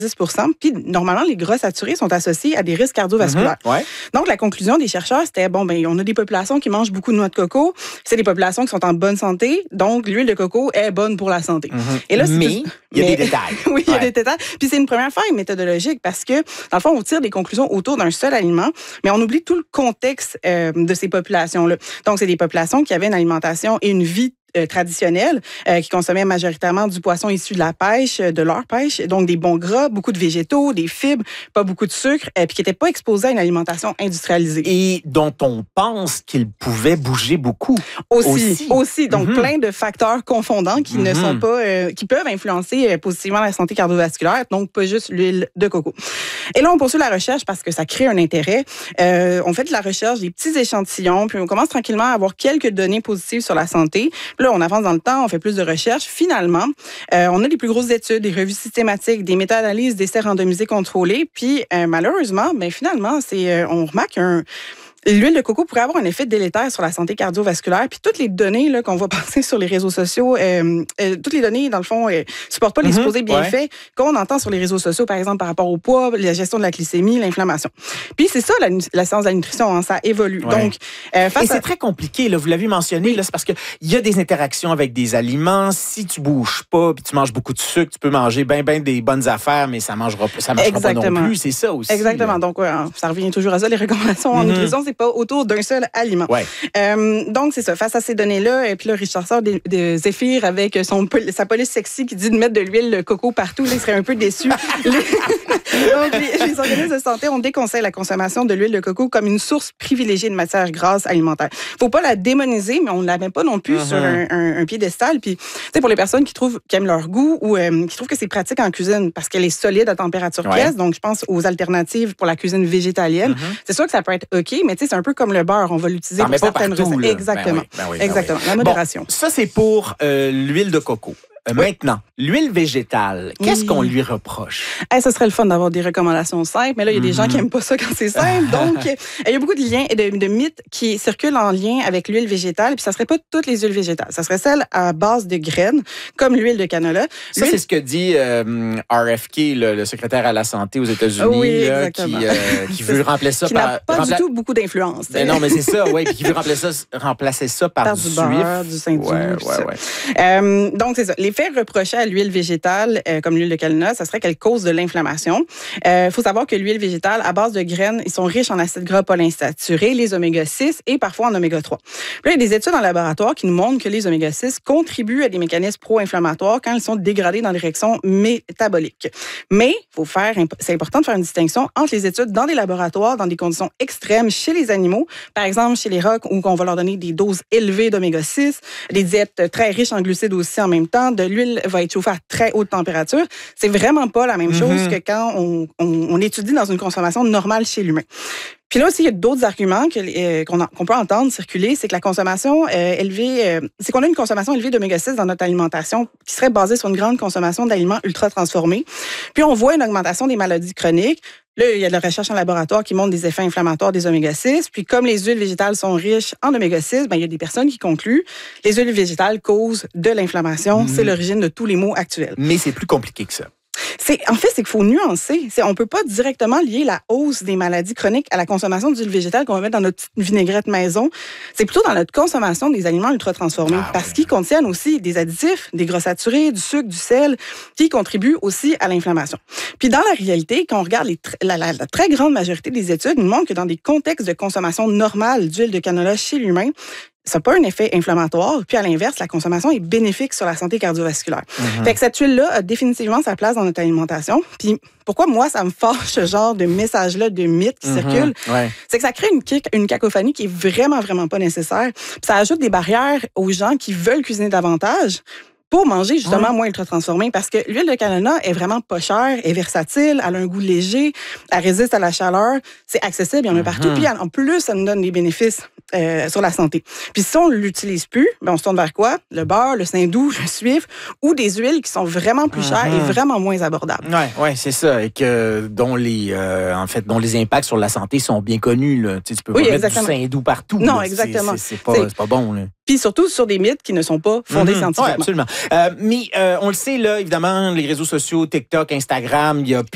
Puis normalement, les gras saturés sont associés à des risques cardiovasculaires. Ouais. Donc, la conclusion des chercheurs, c'était, on a des populations qui mangent beaucoup de noix de coco. C'est des populations qui sont en bonne santé. Donc, l'huile de coco est bonne pour la santé. Et là, il y a des détails. Oui, il y a des détails. Puis c'est une première faille méthodologique parce que, dans le fond, on tire des conclusions autour d'un seul aliment, mais on oublie tout le contexte de ces populations-là. Donc, c'est des populations qui avaient une alimentation et une vie traditionnels qui consommaient majoritairement du poisson issu de la pêche, de leur pêche, donc des bons gras, beaucoup de végétaux, des fibres, pas beaucoup de sucre, puis qui n'étaient pas exposés à une alimentation industrialisée. Et dont on pense qu'ils pouvaient bouger beaucoup. Aussi. Donc, plein de facteurs confondants qui ne sont pas, qui peuvent influencer positivement la santé cardiovasculaire, donc pas juste l'huile de coco. Et là, on poursuit la recherche parce que ça crée un intérêt. On fait de la recherche, des petits échantillons, puis on commence tranquillement à avoir quelques données positives sur la santé. Là, on avance dans le temps, on fait plus de recherches. Finalement, on a des plus grosses études, des revues systématiques, des méta-analyses d'essais randomisés contrôlés. Puis, malheureusement, finalement, on remarque l'huile de coco pourrait avoir un effet délétère sur la santé cardiovasculaire. Puis toutes les données là, qu'on va passer sur les réseaux sociaux, toutes les données, dans le fond, supportent pas les supposés bienfaits qu'on entend sur les réseaux sociaux, par exemple, par rapport au poids, la gestion de la glycémie, l'inflammation. Puis c'est ça, la science de la nutrition, hein, ça évolue. Ouais. Donc, et c'est très compliqué, là, vous l'avez mentionné, là, c'est parce qu'il y a des interactions avec des aliments. Si tu bouges pas puis tu manges beaucoup de sucre, tu peux manger ben des bonnes affaires, mais ça marchera pas non plus. C'est ça aussi. Exactement. Là. Donc, ça revient toujours à ça, les recommandations en nutrition, c'est pas autour d'un seul aliment. Ouais. Donc, c'est ça. Face à ces données-là, et puis là, Richard sort de Zéphyr avec sa police sexy qui dit de mettre de l'huile de coco partout. Là, il serait un peu déçu. Donc, les organismes de santé ont déconseillé la consommation de l'huile de coco comme une source privilégiée de matières grasses alimentaires. Faut pas la démoniser, mais on ne la met pas non plus sur un piédestal. Puis, tu sais, pour les personnes qui aiment leur goût ou qui trouvent que c'est pratique en cuisine parce qu'elle est solide à température pièce, donc je pense aux alternatives pour la cuisine végétalienne. C'est sûr que ça peut être OK, mais tu sais, c'est un peu comme le beurre, on va l'utiliser pour certaines recettes. Exactement. Exactement. La modération. Bon, ça, c'est pour l'huile de coco. Maintenant, l'huile végétale, qu'est-ce qu'on lui reproche? Ça serait le fun d'avoir des recommandations simples, mais là, il y a des gens qui n'aiment pas ça quand c'est simple. Donc, il y a beaucoup de liens et de mythes qui circulent en lien avec l'huile végétale, puis ça serait pas toutes les huiles végétales. Ça serait celles à base de graines, comme l'huile de canola. Ça, c'est ce que dit RFK, le secrétaire à la santé aux États-Unis, là, qui veut remplacer ça par... Qui n'a pas du tout beaucoup d'influence. Mais non, mais c'est ça, oui, puis qui veut remplacer ça par du beurre, du Saint-Doux. Donc, c'est ça. Les faits reprochés à l'huile végétale, comme l'huile de canola, ça serait qu'elle cause de l'inflammation. Il faut savoir que l'huile végétale, à base de graines, ils sont riches en acides gras polyinsaturés, les oméga-6 et parfois en oméga-3. Puis là, il y a des études en laboratoire qui nous montrent que les oméga-6 contribuent à des mécanismes pro-inflammatoires quand ils sont dégradés dans des réactions métaboliques. Mais c'est important de faire une distinction entre les études dans des laboratoires, dans des conditions extrêmes chez les animaux, par exemple chez les rocs, où on va leur donner des doses élevées d'oméga-6, des diètes très riches en glucides aussi en même temps, de l'huile va être chauffée à très haute température. C'est vraiment pas la même chose que quand on étudie dans une consommation normale chez l'humain. Puis là aussi, il y a d'autres arguments qu'on peut entendre circuler, c'est que la consommation élevée, c'est qu'on a une consommation élevée d'oméga-6 dans notre alimentation qui serait basée sur une grande consommation d'aliments ultra transformés. Puis on voit une augmentation des maladies chroniques. Là, il y a de la recherche en laboratoire qui montre des effets inflammatoires des oméga-6. Puis comme les huiles végétales sont riches en oméga-6, il y a des personnes qui concluent les huiles végétales causent de l'inflammation. C'est l'origine de tous les maux actuels. Mais c'est plus compliqué que ça. En fait, c'est qu'il faut nuancer. On ne peut pas directement lier la hausse des maladies chroniques à la consommation d'huile végétale qu'on va mettre dans notre petite vinaigrette maison. C'est plutôt dans notre consommation des aliments ultra-transformés parce qu'ils contiennent aussi des additifs, des gras saturés, du sucre, du sel, qui contribuent aussi à l'inflammation. Puis dans la réalité, quand on regarde la très grande majorité des études, nous montrent que dans des contextes de consommation normale d'huile de canola chez l'humain, ça n'a pas un effet inflammatoire. Puis, à l'inverse, la consommation est bénéfique sur la santé cardiovasculaire. Fait que cette huile-là a définitivement sa place dans notre alimentation. Puis, pourquoi, moi, ça me fâche ce genre de message-là, de mythe qui circule? C'est que ça crée une cacophonie qui est vraiment, vraiment pas nécessaire. Puis, ça ajoute des barrières aux gens qui veulent cuisiner davantage pour manger justement moins ultra-transformé. Parce que l'huile de canola est vraiment pas chère, est versatile, elle a un goût léger, elle résiste à la chaleur, c'est accessible, il y en a partout. Puis en plus, ça nous donne des bénéfices sur la santé. Puis si on ne l'utilise plus, on se tourne vers quoi? Le beurre, le Saint-Doux, le suif, ou des huiles qui sont vraiment plus chères et vraiment moins abordables. Oui, c'est ça. Et que dont les impacts sur la santé sont bien connus. Là. Tu peux pas mettre du Saint-Doux partout. Non, là. exactement. C'est pas bon. Là. Puis surtout sur des mythes qui ne sont pas fondés scientifiquement. Oui, absolument. Mais on le sait, là, évidemment, les réseaux sociaux, TikTok, Instagram, il y a